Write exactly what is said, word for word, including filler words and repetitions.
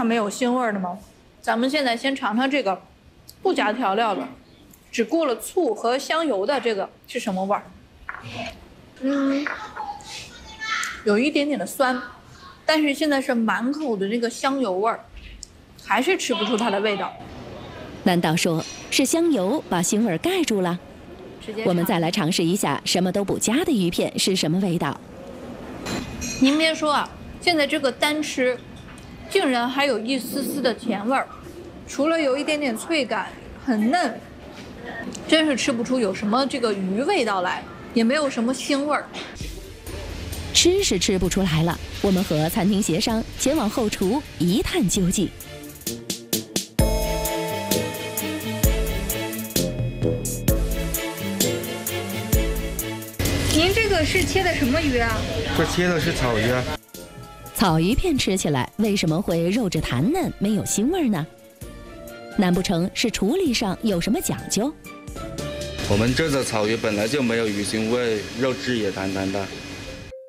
没有腥味的吗？咱们现在先尝尝这个不加调料的，只过了醋和香油的这个是什么味儿？嗯，有一点点的酸，但是现在是满口的这个香油味儿，还是吃不出它的味道。 难道说是香油把腥味盖住了？我们再来尝试一下什么都不加的鱼片是什么味道。 您别说啊，现在这个单吃，竟然还有一丝丝的甜味儿，除了有一点点脆感，很嫩，真是吃不出有什么这个鱼味道来，也没有什么腥味儿。 吃是吃不出来了，我们和餐厅协商，前往后厨一探究竟。 您这个是切的什么鱼啊？ 这切的是草鱼啊。 草鱼片吃起来为什么会肉质弹嫩，没有腥味呢？难不成是处理上有什么讲究？ 我们这的草鱼本来就没有鱼腥味，肉质也弹弹的。